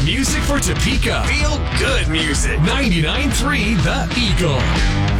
Music for Topeka. Feel good music. 99.3 The Eagle.